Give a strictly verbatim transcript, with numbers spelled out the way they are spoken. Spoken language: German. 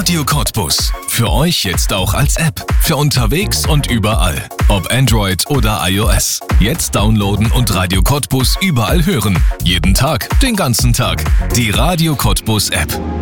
Radio Cottbus. Für euch jetzt auch als App. Für unterwegs und überall. Ob Android oder iOS. Jetzt downloaden und Radio Cottbus überall hören. Jeden Tag, den ganzen Tag. Die Radio Cottbus App.